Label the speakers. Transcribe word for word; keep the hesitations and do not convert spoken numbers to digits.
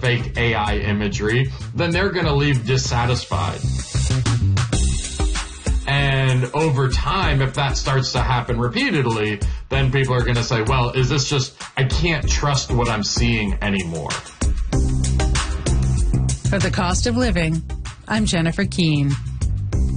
Speaker 1: fake A I imagery, then they're going to leave dissatisfied. And over time, if that starts to happen repeatedly, then people are going to say, well, is this just, I can't trust what I'm seeing anymore.
Speaker 2: For The Cost of Living, I'm Jennifer Keene.